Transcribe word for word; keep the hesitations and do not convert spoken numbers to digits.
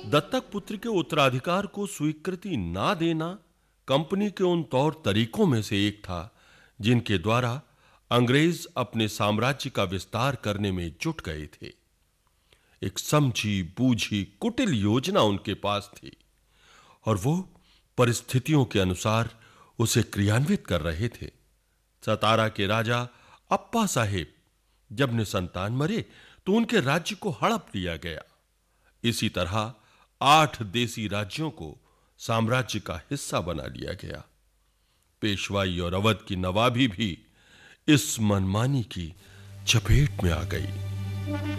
दत्तक पुत्र के उत्तराधिकार को स्वीकृति ना देना कंपनी के उन तौर तरीकों में से एक था जिनके द्वारा अंग्रेज अपने साम्राज्य का विस्तार करने में जुट गए थे। एक समझी बूझी कुटिल योजना उनके पास थी और वो परिस्थितियों के अनुसार उसे क्रियान्वित कर रहे थे। सतारा के राजा अप्पा साहेब जब निसंतान मरे तो उनके राज्य को हड़प लिया गया। इसी तरह आठ देसी राज्यों को साम्राज्य का हिस्सा बना लिया गया। पेशवाई और अवध की नवाबी भी इस मनमानी की चपेट में आ गई।